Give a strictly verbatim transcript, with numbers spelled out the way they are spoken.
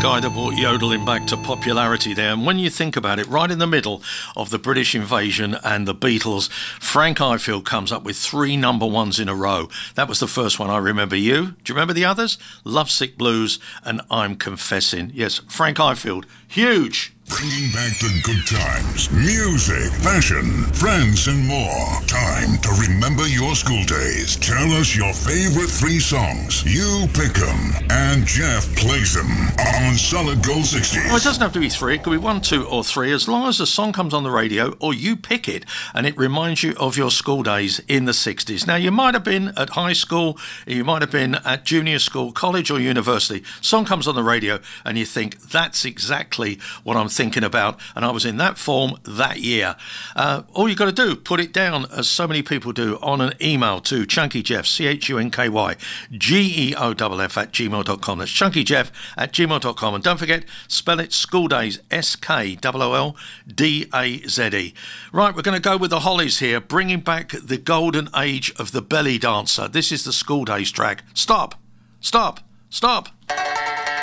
guy that brought yodeling back to popularity there. And when you think about it, right in the middle of the British invasion and the Beatles, Frank Ifield comes up with three number ones in a row. That was the first one I remember. You? Do you remember the others? Lovesick Blues and I'm Confessing. Yes, Frank Ifield. Huge. Bringing back the good times, music, fashion, friends, and more. Time to remember your school days. Tell us your favorite three songs. You pick them, and Jeff plays them on Solid Gold sixties. Well, it doesn't have to be three. It could be one, two, or three, as long as the song comes on the radio or you pick it and it reminds you of your school days in the sixties. Now, you might have been at high school, you might have been at junior school, college, or university. Song comes on the radio and you think, that's exactly what I'm thinking about, and I was in that form that year. Uh, all you got to do, put it down, as so many people do, on an email to ChunkyJeff, C H U N K Y, G E O F F at gmail dot com. That's ChunkyJeff at gmail dot com. And don't forget, spell it School Days, S K O O L D A Z E. Right, we're going to go with the Hollies here, bringing back the golden age of the belly dancer. This is the School Days track. Stop, stop, stop.